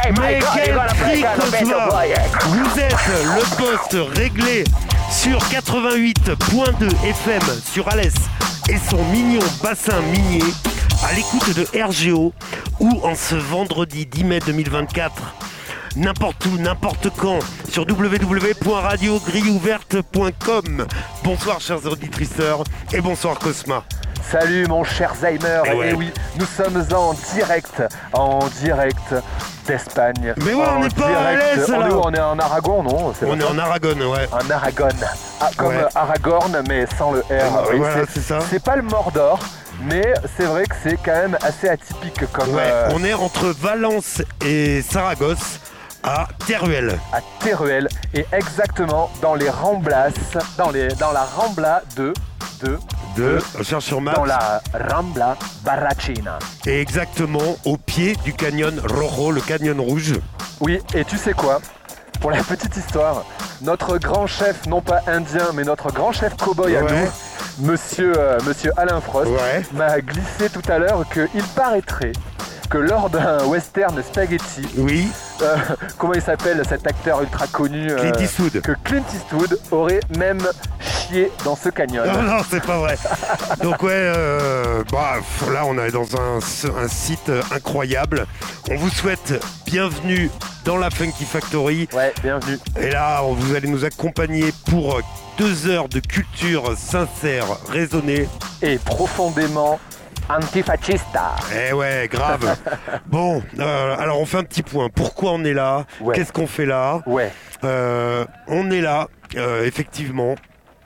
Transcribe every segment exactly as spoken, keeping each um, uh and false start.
Mais quel prix, Cosma! Vous êtes le poste réglé sur quatre-vingt-huit point deux F M sur Alès et son mignon bassin minier, à l'écoute de R G O, ou en ce vendredi dix mai deux mille vingt-quatre, n'importe où, n'importe quand, sur w w w point radio grille ouverte point com. Bonsoir chers auditeurs et bonsoir Cosma. Salut mon cher Zheimer, et, ouais. et oui, nous sommes en direct, en direct d'Espagne. Mais ouais, on n'est pas à l'aise là. On est en Aragon, non? c'est On est en Aragon, ouais. En Aragon, ah, comme ouais. Aragorn, mais sans le R. Ah, oui, voilà, c'est, c'est ça. C'est pas le Mordor, mais c'est vrai que c'est quand même assez atypique comme... Ouais, euh... on est entre Valence et Saragosse. À Teruel. À Teruel, et exactement dans les Ramblas, dans, les, dans la Rambla de... de de, on cherche sur Maps. Dans la Rambla Barrachina. Et exactement au pied du canyon Rojo, le canyon rouge. Oui, et tu sais quoi? Pour la petite histoire, notre grand chef, non pas indien, mais notre grand chef cow-boy à ouais. nous, monsieur, euh, monsieur Alain Frost, ouais. m'a glissé tout à l'heure qu'il paraîtrait que lors d'un western spaghetti, oui. euh, comment il s'appelle cet acteur ultra connu euh, Clint Eastwood. Que Clint Eastwood aurait même chié dans ce canyon. Non, non, c'est pas vrai. Donc ouais, euh, bah, là on est dans un, un site incroyable. On vous souhaite bienvenue dans la Funky Factory. Ouais, bienvenue. Et là, vous allez nous accompagner pour deux heures de culture sincère, raisonnée. Et profondément antifascista. Eh ouais, grave. Bon, euh, alors on fait un petit point. Pourquoi on est là? Ouais. Qu'est-ce qu'on fait là? Ouais. Euh, on est là, euh, effectivement,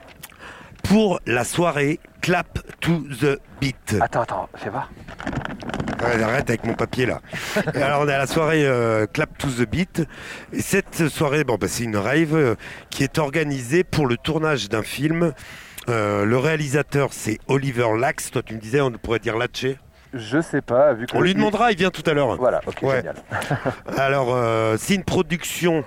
pour la soirée Clap to the Beat. Attends, attends, fais voir. Ouais, arrête avec mon papier là. Et alors on est à la soirée euh, Clap to the Beat. Et cette soirée, bon, bah, c'est une rave euh, qui est organisée pour le tournage d'un film. Euh, le réalisateur, c'est Oliver Lax. Toi, tu me disais, on pourrait dire Latché. Je sais pas, vu que... On lui demandera, il vient tout à l'heure. Voilà, ok, ouais. Génial. Alors, euh, c'est une production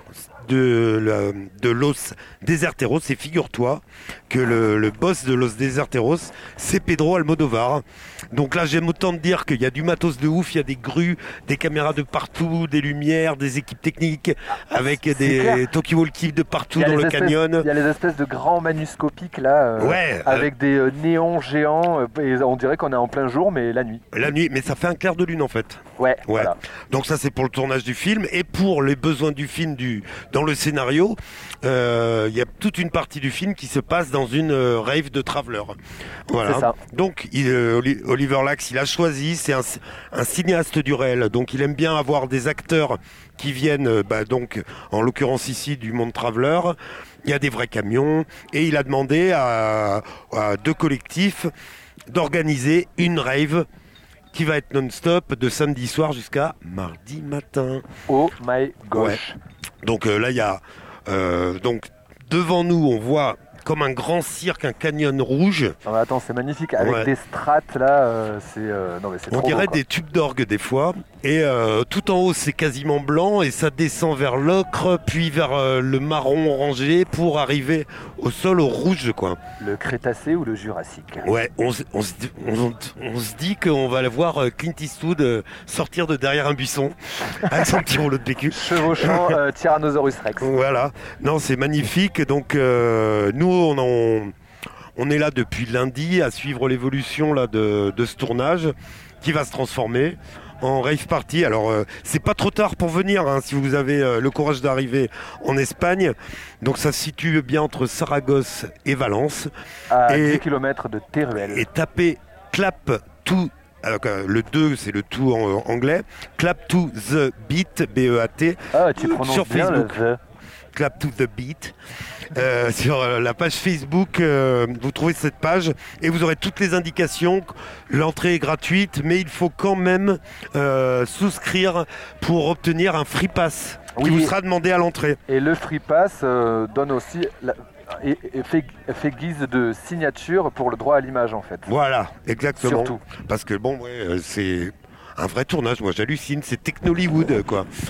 de, de Los Deserteros. Et figure-toi que le, le boss de Los Deserteros, c'est Pedro Almodovar. Donc là, j'aime autant te dire qu'il y a du matos de ouf, il y a des grues, des caméras de partout, des lumières, des équipes techniques, avec c'est des talkie-walkie de partout dans le espèces, canyon. Il y a les espèces de grands manuscopiques là, euh, ouais, avec euh... des euh, néons géants, euh, et on dirait qu'on est en plein jour, mais la nuit. La nuit, mais ça fait un clair de lune en fait. Ouais, ouais. Voilà. Donc ça, c'est pour le tournage du film, et pour les besoins du film, du... dans le scénario, il euh, y a toute une partie du film qui se passe dans une euh, rave de traveler. Voilà. C'est ça. Donc il, euh, Oliver Lax, il a choisi, c'est un, un cinéaste du réel, donc il aime bien avoir des acteurs qui viennent, euh, bah, donc en l'occurrence ici du monde traveler. Il y a des vrais camions, et il a demandé à, à deux collectifs d'organiser une rave qui va être non-stop de samedi soir jusqu'à mardi matin. Oh my gosh. Ouais. Donc euh, là, il y a... Euh, donc, devant nous, on voit comme un grand cirque, un canyon rouge. Non mais attends, c'est magnifique, avec ouais. des strates là, euh, c'est... Euh, non mais c'est on trop dirait beau, des tubes d'orgue des fois. Et euh, tout en haut, c'est quasiment blanc, et ça descend vers l'ocre, puis vers euh, le marron orangé, pour arriver au sol, au rouge, quoi. Le Crétacé ou le Jurassique? Ouais, on, on, se, on, on se dit qu'on va voir Clint Eastwood sortir de derrière un buisson, avec son petit rouleau de P Q. Chevauchant euh, Tyrannosaurus Rex. Voilà, non, c'est magnifique. Donc, euh, nous, on en... On est là depuis lundi à suivre l'évolution là, de, de ce tournage qui va se transformer en rave party. Alors, euh, c'est pas trop tard pour venir hein, si vous avez euh, le courage d'arriver en Espagne. Donc, ça se situe bien entre Saragosse et Valence. À et, dix kilomètres de Teruel. Et tapez Clap to... Alors, le deux, c'est le tout en anglais. Clap to the Beat, B E A T. Ah, tu prononces sur bien Facebook. Le the. Clap to the Beat. Euh, sur euh, la page Facebook, euh, vous trouvez cette page et vous aurez toutes les indications. L'entrée est gratuite, mais il faut quand même euh, souscrire pour obtenir un free pass qui oui, vous sera demandé à l'entrée. Et le free pass euh, donne aussi la... et, et fait, fait guise de signature pour le droit à l'image en fait. Voilà, exactement. Surtout. Parce que bon, ouais, c'est un vrai tournage. Moi, j'hallucine. C'est Technohollywood, quoi.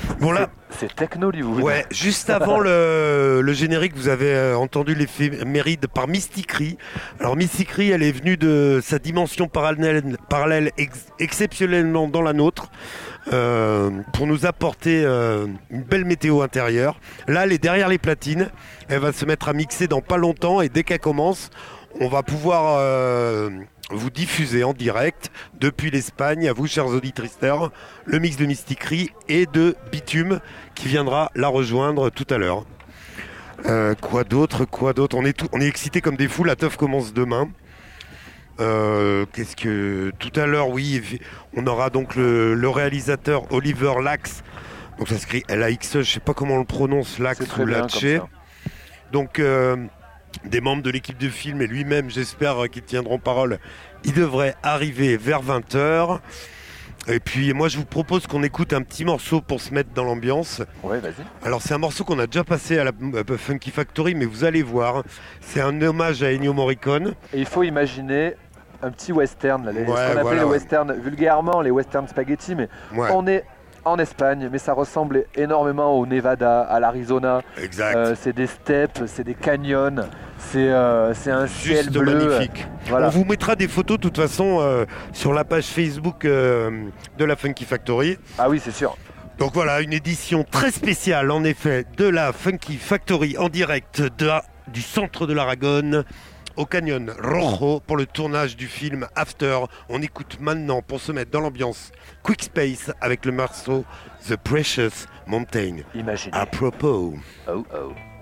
Bon là, c'est Techno Hollywood. Ouais, juste avant le, le générique, vous avez euh, entendu l'éphéméride par Mysticry. Alors Mysticry, elle est venue de sa dimension parallèle, parallèle ex- exceptionnellement dans la nôtre euh, pour nous apporter euh, une belle météo intérieure. Là, elle est derrière les platines. Elle va se mettre à mixer dans pas longtemps et dès qu'elle commence, on va pouvoir euh, vous diffuser en direct depuis l'Espagne, à vous chers auditeurs, le mix de Mysticry et de Bitume qui viendra la rejoindre tout à l'heure. Euh, quoi d'autre, quoi d'autre, on est, tout, on est excités comme des fous, la teuf commence demain. Euh, qu'est-ce que... Tout à l'heure, oui, on aura donc le, le réalisateur Oliver Lax, donc ça s'écrit L A X, je ne sais pas comment on le prononce, Lax ou Latché. Donc... Euh, des membres de l'équipe de film et lui-même, j'espère qu'ils tiendront parole. Il devrait arriver vers vingt heures. Et puis moi, je vous propose qu'on écoute un petit morceau pour se mettre dans l'ambiance. Ouais, vas-y. Alors c'est un morceau qu'on a déjà passé à la Funky Factory, mais vous allez voir, c'est un hommage à Ennio Morricone. Et il faut imaginer un petit western, là, les, ouais, ce qu'on appelle voilà, les ouais. westerns vulgairement, les westerns spaghetti, mais ouais. on est en Espagne, mais ça ressemble énormément au Nevada, à l'Arizona. Exact. Euh, c'est des steppes, c'est des canyons, c'est euh, c'est un ciel Juste bleu. Magnifique. Voilà. On vous mettra des photos de toute façon euh, sur la page Facebook euh, de la Funky Factory. Ah oui, c'est sûr. Donc voilà, une édition très spéciale en effet de la Funky Factory en direct de, du centre de l'Aragon au Canyon Rojo pour le tournage du film After. On écoute maintenant pour se mettre dans l'ambiance Quick Space avec le morceau The Precious Mountain. Imaginez. À propos. Oh oh.